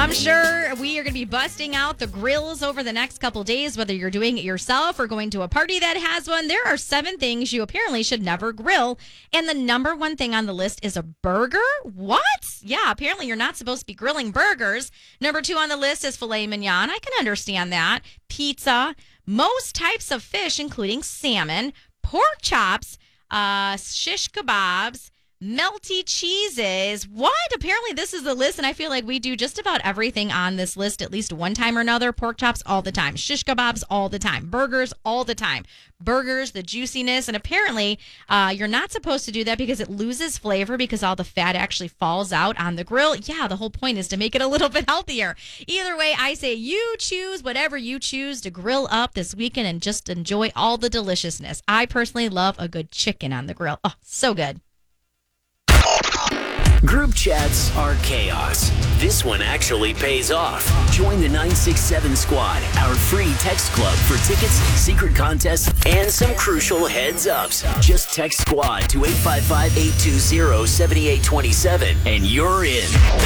I'm sure we are going to be busting out the grills over the next couple days, whether you're doing it yourself or going to a party that has one. There are 7 things you apparently should never grill. And the number one thing on the list is a burger. What? Yeah, apparently you're not supposed to be grilling burgers. Number 2 on the list is filet mignon. I can understand that. Pizza, most types of fish, including salmon, pork chops, shish kebabs, melty cheeses. What? Apparently this is the list, and I feel like we do just about everything on this list at least one time or another. Pork chops all the time. Shish kebabs all the time. Burgers all the time. Burgers, the juiciness, and apparently you're not supposed to do that because it loses flavor because all the fat actually falls out on the grill. Yeah, the whole point is to make it a little bit healthier. Either way, I say you choose whatever you choose to grill up this weekend and just enjoy all the deliciousness. I personally love a good chicken on the grill. Oh, so good. Group chats are chaos. This one actually pays off. Join the 967 Squad, our free text club for tickets, secret contests, and some crucial heads-ups. Just text SQUAD to 855-820-7827 and you're in.